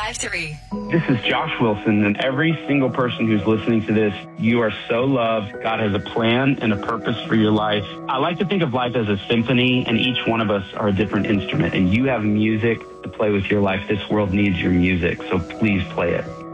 94.53. This is Josh Wilson, and every single person who's listening to this, you are so loved. God has a plan and a purpose for your life. I like to think of life as a symphony, and each one of us are a different instrument, and you have music to play with your life. This world needs your music, so please play it.